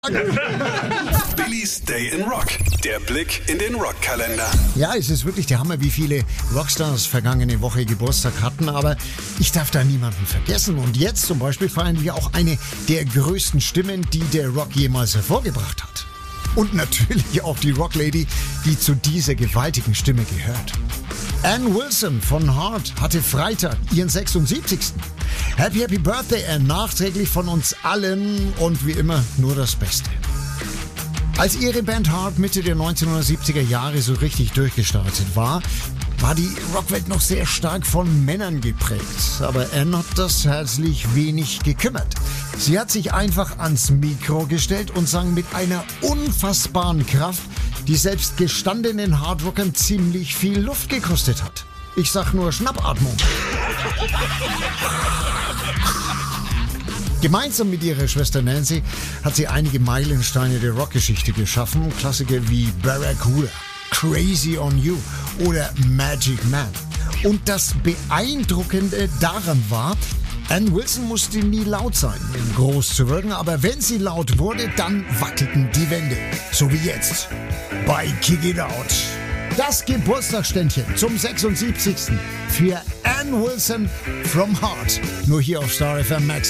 Billys Day in Rock. Der Blick in den Rockkalender. Ja, es ist wirklich der Hammer, wie viele Rockstars vergangene Woche Geburtstag hatten, aber ich darf da niemanden vergessen. Und jetzt zum Beispiel feiern wir auch eine der größten Stimmen, die der Rock jemals hervorgebracht hat. Und natürlich auch die Rocklady, die zu dieser gewaltigen Stimme gehört. Ann Wilson von Heart hatte Freitag ihren 76. Happy Birthday, Ann, nachträglich von uns allen und wie immer nur das Beste. Als ihre Band Heart Mitte der 1970er Jahre so richtig durchgestartet war die Rockwelt noch sehr stark von Männern geprägt. Aber Ann hat das herzlich wenig gekümmert. Sie hat sich einfach ans Mikro gestellt und sang mit einer unfassbaren Kraft, die selbst gestandenen Hardrockern ziemlich viel Luft gekostet hat. Ich sag nur Schnappatmung. Gemeinsam mit ihrer Schwester Nancy hat sie einige Meilensteine der Rockgeschichte geschaffen. Klassiker wie Barracuda, Crazy on You oder Magic Man. Und das Beeindruckende daran war, Ann Wilson musste nie laut sein, um groß zu wirken, aber wenn sie laut wurde, dann wackelten die Wände. So wie jetzt bei Kick It Out. Das Geburtstagsständchen zum 76. für Ann Wilson from Heart. Nur hier auf Star FM Max.